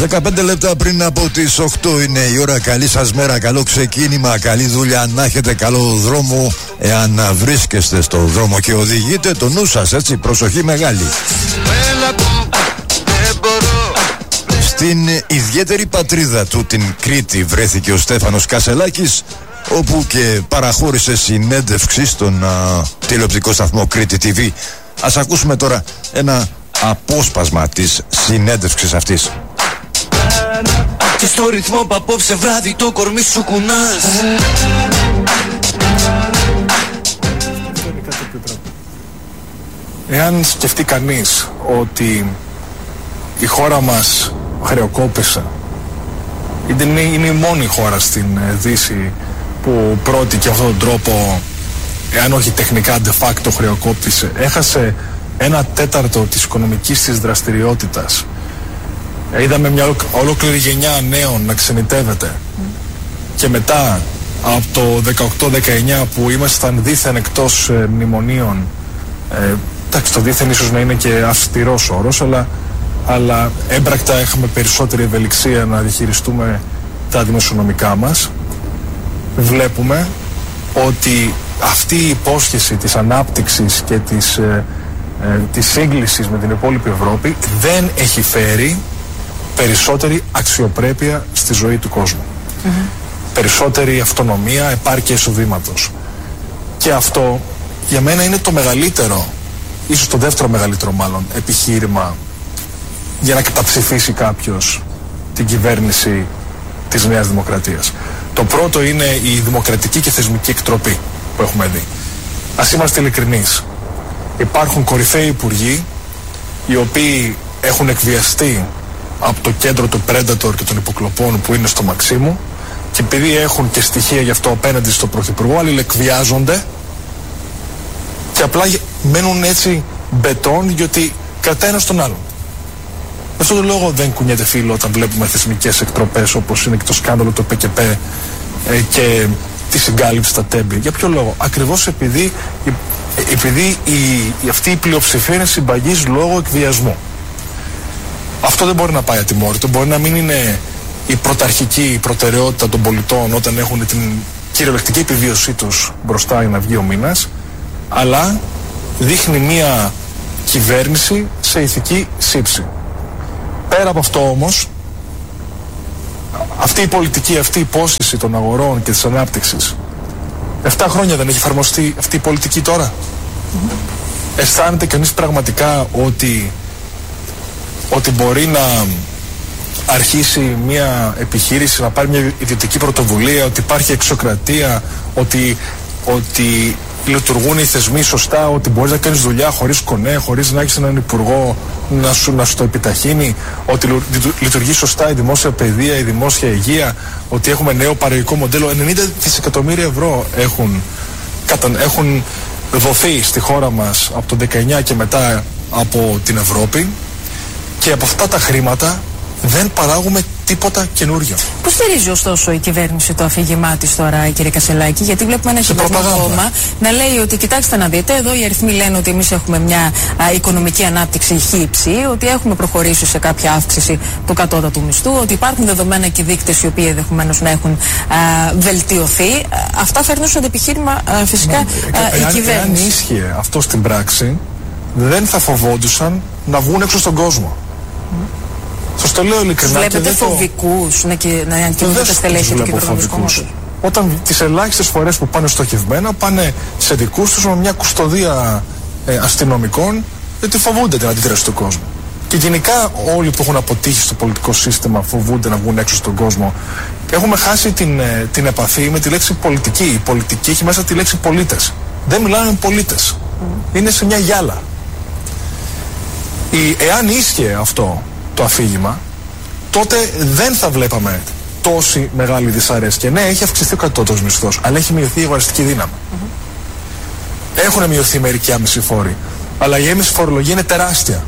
15 λεπτά πριν από τις 8 είναι η ώρα. Καλή σας μέρα, καλό ξεκίνημα, καλή δουλειά να έχετε, καλό δρόμο εάν βρίσκεστε στο δρόμο και οδηγείτε, το νου σας, έτσι, προσοχή μεγάλη. Στην ιδιαίτερη πατρίδα του, την Κρήτη, βρέθηκε ο Στέφανος Κασελάκης, όπου και παραχώρησε συνέντευξη στον τηλεοπτικό σταθμό Κρήτη TV. Ας ακούσουμε τώρα ένα απόσπασμα της συνέντευξης αυτής. Και στο ρυθμό που απόψε βράδυ το κορμί σου κουνάς. Εάν σκεφτεί κανείς ότι η χώρα μας χρεοκόπησε, είναι η μόνη χώρα στην Δύση που πρώτη και αυτόν τον τρόπο, εάν όχι τεχνικά de facto χρεοκόπησε, έχασε 1/4 της οικονομικής της δραστηριότητας. Είδαμε μια ολόκληρη γενιά νέων να ξενιτεύεται. Και μετά από το 18-19 που ήμασταν δήθεν εκτός μνημονίων, εντάξει, το δήθεν ίσως να είναι και αυστηρός όρος, αλλά έμπρακτα είχαμε περισσότερη ευελιξία να διαχειριστούμε τα δημοσιονομικά μας. Βλέπουμε ότι αυτή η υπόσχεση της ανάπτυξης και της σύγκλησης με την υπόλοιπη Ευρώπη δεν έχει φέρει περισσότερη αξιοπρέπεια στη ζωή του κόσμου. Περισσότερη αυτονομία, επάρκεια εισοδήματος. Και αυτό για μένα είναι το μεγαλύτερο, ίσως το δεύτερο μεγαλύτερο μάλλον, επιχείρημα για να καταψηφίσει κάποιος την κυβέρνηση της Νέας Δημοκρατίας. Το πρώτο είναι η δημοκρατική και θεσμική εκτροπή που έχουμε δει. Ας είμαστε ειλικρινείς. Υπάρχουν κορυφαίοι υπουργοί οι οποίοι έχουν εκβιαστεί από το κέντρο του Predator και των υποκλοπών που είναι στο Μαξίμου, και επειδή έχουν και στοιχεία γι' αυτό απέναντι στο Πρωθυπουργό, αλληλεκβιάζονται και απλά μένουν έτσι μπετόν, γιατί κρατάει ένας τον άλλον. Γι' αυτόν τον λόγο δεν κουνιέται φύλλο όταν βλέπουμε θεσμικές εκτροπές όπως είναι και το σκάνδαλο του ΠΚΠ και τη συγκάλυψη στα Τέμπη. Για ποιο λόγο? Ακριβώς επειδή αυτή η πλειοψηφία είναι συμπαγής λόγω εκβιασμού. Αυτό δεν μπορεί να πάει ατιμόρυτο. Μπορεί να μην είναι η πρωταρχική προτεραιότητα των πολιτών όταν έχουν την κυριολεκτική επιβίωσή τους μπροστά για να βγει ο μήνας, αλλά δείχνει μια κυβέρνηση σε ηθική σύψη. Πέρα από αυτό όμως, αυτή η πολιτική, αυτή η υπόσχεση των αγορών και της ανάπτυξης, 7 χρόνια δεν έχει εφαρμοστεί αυτή η πολιτική τώρα? Αισθάνεται κανείς πραγματικά ότι μπορεί να αρχίσει μια επιχείρηση, να πάρει μια ιδιωτική πρωτοβουλία, ότι υπάρχει εξοκρατία, ότι λειτουργούν οι θεσμοί σωστά, ότι μπορείς να κάνεις δουλειά χωρίς κονέ, χωρίς να έχεις έναν υπουργό να σου το επιταχύνει, ότι λειτουργεί σωστά η δημόσια παιδεία, η δημόσια υγεία, ότι έχουμε νέο παραγωγικό μοντέλο. 90 δισεκατομμύρια ευρώ έχουν δοθεί στη χώρα μας από το 19 και μετά από την Ευρώπη, και από αυτά τα χρήματα δεν παράγουμε τίποτα καινούριο. Πώς στηρίζει ωστόσο η κυβέρνηση το αφήγημά της τώρα, κύριε Κασελάκη? Γιατί βλέπουμε ένα κυβερνό κόμμα να λέει ότι κοιτάξτε να δείτε, εδώ οι αριθμοί λένε ότι εμείς έχουμε μια οικονομική ανάπτυξη χύψη, ότι έχουμε προχωρήσει σε κάποια αύξηση του κατώτατου μισθού, ότι υπάρχουν δεδομένα και δείκτες οι οποίοι ενδεχομένως να έχουν βελτιωθεί. Αυτά φέρνουν σαν επιχείρημα φυσικά η κυβέρνηση. Αν ίσχυε αυτό στην πράξη, δεν θα φοβόντουσαν να βγουν έξω στον κόσμο. Σας το λέω ειλικρινά. Βλέπετε φοβικούς να ανακοινούνται τα στελέχη του κυβερνώντος κόμματος? Όταν τις ελάχιστες φορές που πάνε στοχευμένα, πάνε σε δικούς τους με μια κουστοδία αστυνομικών, γιατί φοβούνται την αντίδραση του κόσμου. Και γενικά όλοι που έχουν αποτύχει στο πολιτικό σύστημα φοβούνται να βγουν έξω στον κόσμο. Έχουμε χάσει την επαφή με τη λέξη πολιτική. Η πολιτική έχει μέσα τη λέξη πολίτες. Δεν μιλάνε με πολίτες. Είναι σε μια γυάλα. Εάν ίσχυε αυτό το αφήγημα, τότε δεν θα βλέπαμε τόση μεγάλη δυσαρέσκεια. Ναι, έχει αυξηθεί ο κατώτατος μισθός, αλλά έχει μειωθεί η αγοραστική δύναμη. Έχουν μειωθεί μερικοί άμεσοι φόροι, αλλά η έμεση φορολογία είναι τεράστια.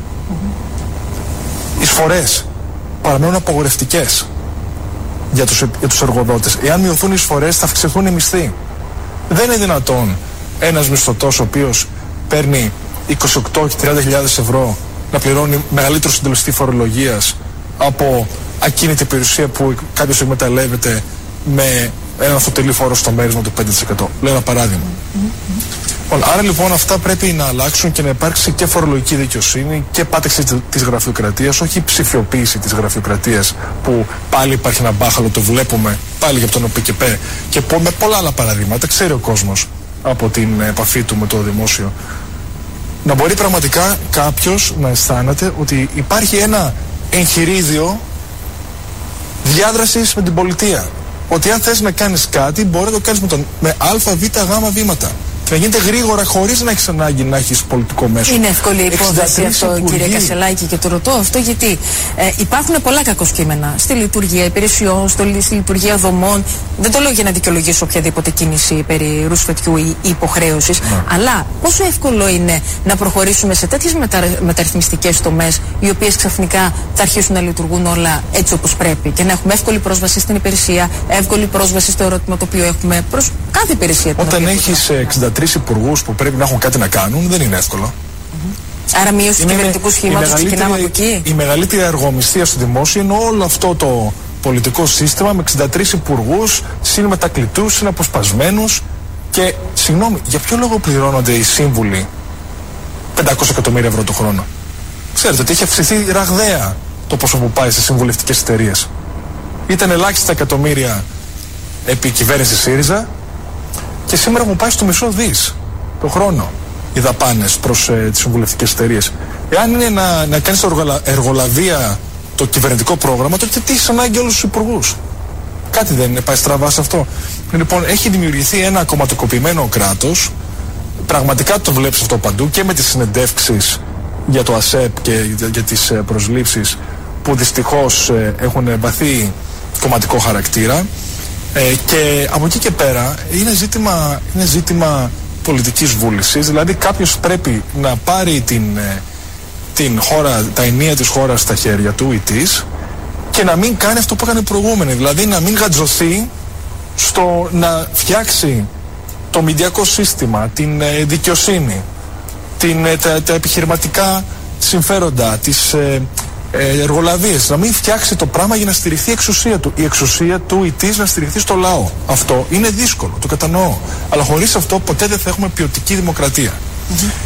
Οι εισφορές παραμένουν απαγορευτικές για τους εργοδότες. Εάν μειωθούν οι εισφορές, θα αυξηθούν οι μισθοί. Δεν είναι δυνατόν ένας μισθωτός ο οποίος παίρνει 28 και 30.000 ευρώ να πληρώνει μεγαλύτερο συντελεστή φορολογίας από ακίνητη περιουσία που κάποιος εκμεταλλεύεται με έναν αυτοτελή φόρο στο μέρισμα του 5%. Λέω ένα παράδειγμα. Άρα λοιπόν αυτά πρέπει να αλλάξουν και να υπάρξει και φορολογική δικαιοσύνη και πάταξη της γραφειοκρατίας, όχι ψηφιοποίηση της γραφειοκρατίας που πάλι υπάρχει ένα μπάχαλο, το βλέπουμε πάλι για τον ΟΠΚΠ και με πολλά άλλα παραδείγματα, ξέρει ο κόσμος από την επαφή του με το δημόσιο. Να μπορεί πραγματικά κάποιος να αισθάνεται ότι υπάρχει ένα εγχειρίδιο διάδρασης με την πολιτεία. Ότι αν θες να κάνεις κάτι, μπορεί να το κάνεις με α, β, γ βήματα. Και να γίνεται γρήγορα, χωρίς να έχεις ανάγκη να έχεις πολιτικό μέσο. Είναι εύκολη υπόθεση αυτό, κύριε Κασελάκη, και το ρωτώ αυτό γιατί υπάρχουν πολλά κακοσκήμενα στη λειτουργία υπηρεσιών, στη λειτουργία δομών. Δεν το λέω για να δικαιολογήσω οποιαδήποτε κίνηση περί ρουσφετιού ή υποχρέωσης. Αλλά πόσο εύκολο είναι να προχωρήσουμε σε τέτοιες μεταρρυθμιστικές τομές, οι οποίες ξαφνικά θα αρχίσουν να λειτουργούν όλα έτσι όπως πρέπει και να έχουμε εύκολη πρόσβαση στην υπηρεσία, εύκολη πρόσβαση στο ερώτημα το οποίο έχουμε προς κάθε υπηρεσία. Όταν έχεις 63 υπουργούς που πρέπει να έχουν κάτι να κάνουν, δεν είναι εύκολο. Άρα μείωση του κυβερνητικού σχήματος, ξεκινάμε από εκεί. Η μεγαλύτερη αργομισθία στο δημόσιο είναι όλο αυτό το πολιτικό σύστημα με 63 υπουργούς, συν μετακλητούς, συν αποσπασμένους. Και συγγνώμη, για ποιο λόγο πληρώνονται οι σύμβουλοι 500 εκατομμύρια ευρώ το χρόνο? Ξέρετε ότι έχει αυξηθεί ραγδαία το ποσό που πάει στις συμβουλευτικές εταιρείες. Ήταν ελάχιστα εκατομμύρια επί κυβέρνηση ΣΥΡΙΖΑ και σήμερα μου πάει στο μισό δις το χρόνο οι δαπάνες προς τις συμβουλευτικές εταιρείες. Εάν είναι να κάνεις εργολαβία το κυβερνητικό πρόγραμμα, τότε τι έχεις ανάγκη όλους τους υπουργούς? Κάτι δεν είναι, πάει στραβά σε αυτό. Λοιπόν, έχει δημιουργηθεί ένα κομματικοποιημένο κράτος. Πραγματικά το βλέπεις αυτό παντού και με τις συνεντεύξεις για το ΑΣΕΠ και για τις προσλήψεις που δυστυχώς έχουν βαθύ κομματικό χαρακτήρα. Και από εκεί και πέρα είναι ζήτημα πολιτικής βούλησης. Δηλαδή κάποιος πρέπει να πάρει την χώρα, τα ενία της χώρας στα χέρια του ή της και να μην κάνει αυτό που έκανε οι προηγούμενοι. Δηλαδή να μην γατζωθεί στο να φτιάξει το μηντιακό σύστημα, την δικαιοσύνη, τα επιχειρηματικά συμφέροντα, τις εργολαβίες, να μην φτιάξει το πράγμα για να στηριχθεί η εξουσία του. Η εξουσία του ή της να στηριχθεί στο λαό. Αυτό είναι δύσκολο, το κατανοώ. Αλλά χωρίς αυτό ποτέ δεν θα έχουμε ποιοτική δημοκρατία.